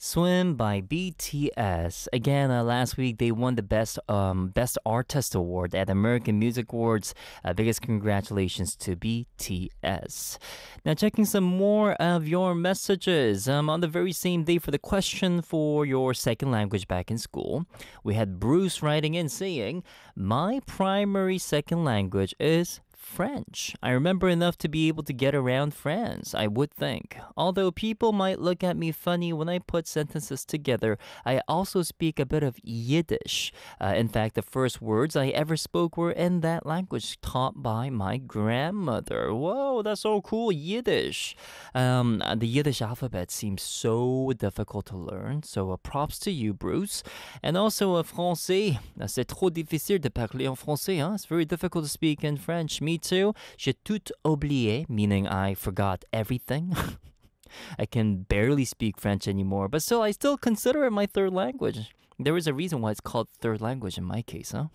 Swim by BTS. Again, last week they won the Best Artist Award at American Music Awards. Biggest congratulations to BTS. Now, checking some more of your messages. On the very same day for the question for your second language back in school, we had Bruce writing in saying, "My primary second language is French. I remember enough to be able to get around France, I would think. Although people might look at me funny when I put sentences together, I also speak a bit of Yiddish. In fact, the first words I ever spoke were in that language taught by my grandmother." Whoa, that's so cool, Yiddish. The Yiddish alphabet seems so difficult to learn, so props to you, Bruce. And also, français. C'est trop difficile de parler en français, huh? It's very difficult to speak in French. Me too. J'ai tout oublié, meaning I forgot everything. I can barely speak French anymore, but still, I still consider it my third language. There is a reason why it's called third language in my case, huh?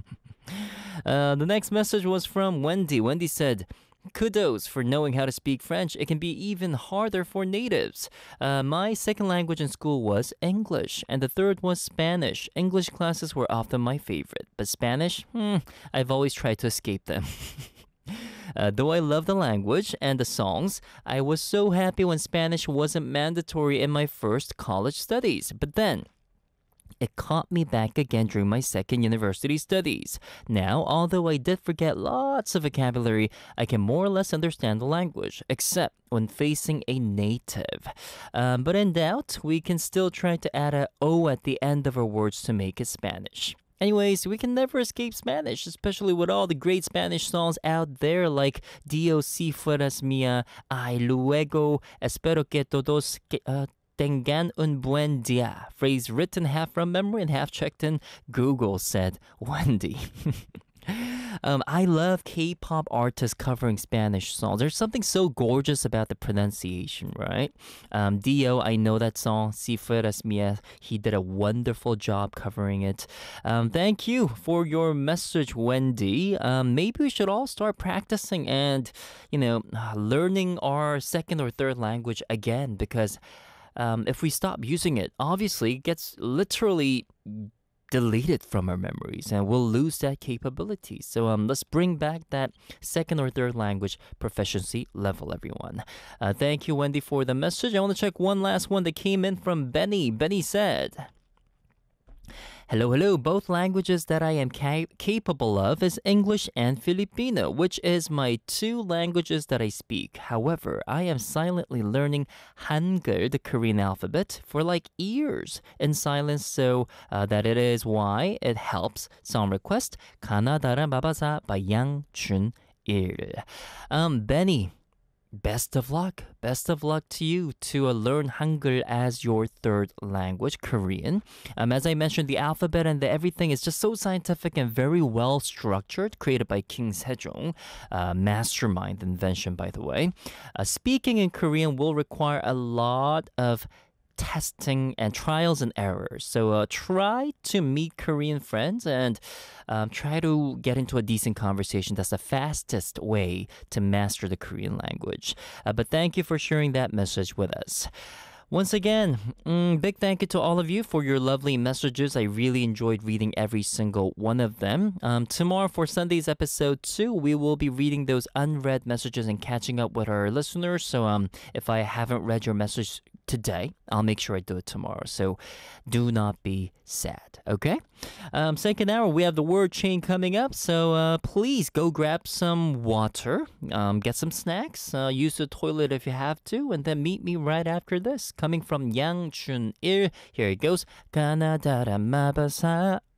The next message was from Wendy. Wendy said, "Kudos for knowing how to speak French. It can be even harder for natives. My second language in school was English, and the third was Spanish. English classes were often my favorite, but Spanish, I've always tried to escape them." Though I love the language and the songs, I was so happy when Spanish wasn't mandatory in my first college studies. But then, it caught me back again during my second university studies. Now, although I did forget lots of vocabulary, I can more or less understand the language, except when facing a native. But in doubt, we can still try to add a O at the end of our words to make it Spanish. Anyways, we can never escape Spanish, especially with all the great Spanish songs out there like Dios si fueras mía, ay luego, espero que todos tengan un buen día. Phrase written half from memory and half checked in Google, said Wendy. I love K-pop artists covering Spanish songs. There's something so gorgeous about the pronunciation, right? Dio, I know that song, Si Fueras Mía. He did a wonderful job covering it. Thank you for your message, Wendy. Maybe we should all start practicing and, learning our second or third language again, because if we stop using it, obviously it gets literally deleted from our memories and we'll lose that capability. So let's bring back that second or third language proficiency level, everyone. Thank you, Wendy, for the message. I want to check one last one that came in from Benny. Benny said, Hello. Both languages that I am capable of is English and Filipino, which is my two languages that I speak. However, I am silently learning Hangul, the Korean alphabet, for like years in silence, so that it is why it helps. Song request, 가나다란 바바사 by Yang Chun-il. Benny, best of luck. Best of luck to you to learn Hangul as your third language, Korean. As I mentioned, the alphabet and everything is just so scientific and very well structured, created by King Sejong. Mastermind invention, by the way. Speaking in Korean will require a lot of testing and trials and errors. So try to meet Korean friends and try to get into a decent conversation. That's the fastest way to master the Korean language. But thank you for sharing that message with us. Once again, big thank you to all of you for your lovely messages. I really enjoyed reading every single one of them. Tomorrow for Sunday's episode 2, we will be reading those unread messages and catching up with our listeners. So if I haven't read your message today, I'll make sure I do it tomorrow. So do not be sad, okay? Second hour, we have the word chain coming up. So please go grab some water, get some snacks, use the toilet if you have to, and then meet me right after this. Coming from Yang Chun-il, here it goes. 가나다란 마바사